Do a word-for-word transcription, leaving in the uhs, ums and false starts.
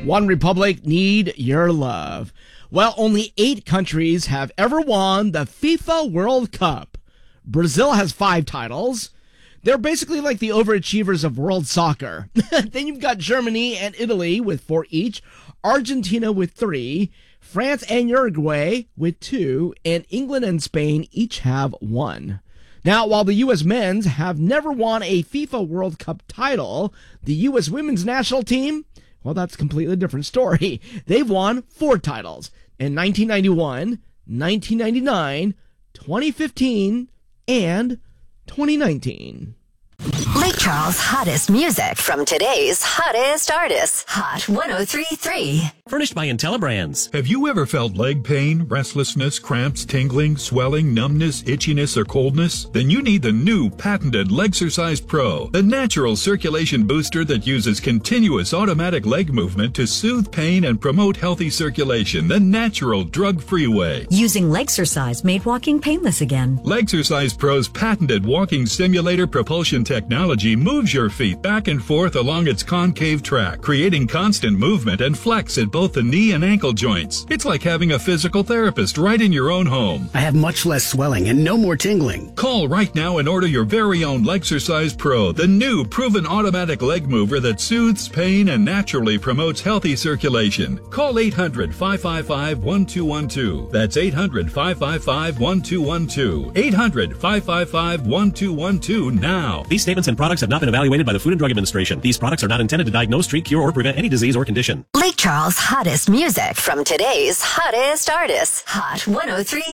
One Republic, Need Your Love. Well, only eight countries have ever won the FIFA World Cup. Brazil has five titles. They're basically like the overachievers of world soccer. Then you've got Germany and Italy with four each, Argentina with three, France and Uruguay with two, and England and Spain each have one. Now, while the U S men's have never won a FIFA World Cup title, the U S women's national team, well, that's a completely different story. They've won four titles in nineteen ninety-one, nineteen ninety-nine, twenty fifteen, and twenty nineteen. Lake Charles' hottest music from today's hottest artists. Hot one oh three point three. Furnished by IntelliBrands. Have you ever felt leg pain, restlessness, cramps, tingling, swelling, numbness, itchiness, or coldness? Then you need the new patented Legsercise Pro, the natural circulation booster that uses continuous automatic leg movement to soothe pain and promote healthy circulation the natural, drug-free way. Using Legsercise made walking painless again. Legsercise Pro's patented walking simulator propulsion technology moves your feet back and forth along its concave track, creating constant movement and flex at both the knee and ankle joints. It's like having a physical therapist right in your own home. I have much less swelling and no more tingling. Call right now and order your very own Legsercise Pro, the new proven automatic leg mover that soothes pain and naturally promotes healthy circulation. Call eight hundred, five five five, one two one two. That's eight hundred, five five five, one two one two. eight hundred, five five five, one two one two now. These statements and products have not been evaluated by the Food and Drug Administration. These products are not intended to diagnose, treat, cure, or prevent any disease or condition. Lake Charles' hottest music from today's hottest artists. Hot one oh three